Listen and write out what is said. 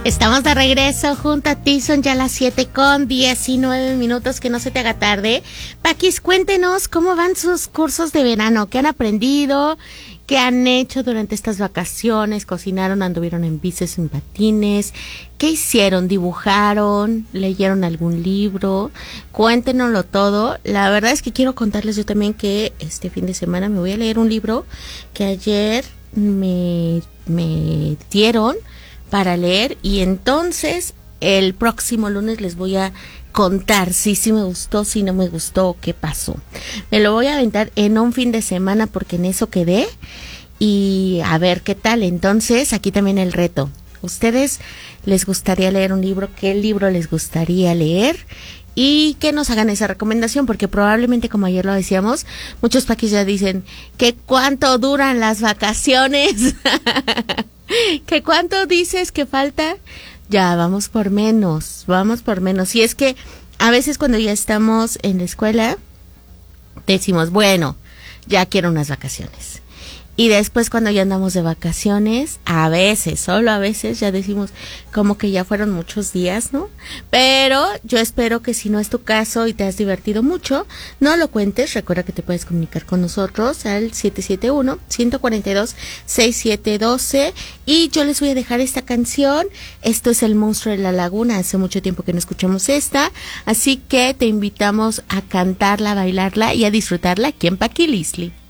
Estamos de regreso junto a ti, son ya las 7:19, que no se te haga tarde. Paquis, cuéntenos cómo van sus cursos de verano, qué han aprendido, qué han hecho durante estas vacaciones, cocinaron, anduvieron en bicis, en patines, qué hicieron, dibujaron, leyeron algún libro, cuéntenoslo todo. La verdad es que quiero contarles yo también que este fin de semana me voy a leer un libro que ayer me dieron para leer, y entonces el próximo lunes les voy a contar si me gustó, si no me gustó, qué pasó. Me lo voy a aventar en un fin de semana porque en eso quedé, y a ver qué tal. Entonces aquí también el reto. ¿Ustedes les gustaría leer un libro? ¿Qué libro les gustaría leer? Y que nos hagan esa recomendación, porque probablemente, como ayer lo decíamos, muchos paquis ya dicen que cuánto duran las vacaciones. ¿Que cuánto dices que falta? Ya, vamos por menos. Y es que a veces cuando ya estamos en la escuela, decimos, bueno, ya quiero unas vacaciones. Y después cuando ya andamos de vacaciones, a veces, solo a veces, ya decimos como que ya fueron muchos días, ¿no? Pero yo espero que si no es tu caso y te has divertido mucho, no lo cuentes. Recuerda que te puedes comunicar con nosotros al 771-142-6712, y yo les voy a dejar esta canción. Esto es El Monstruo de la Laguna. Hace mucho tiempo que no escuchamos esta, así que te invitamos a cantarla, a bailarla y a disfrutarla aquí en Paquilisli.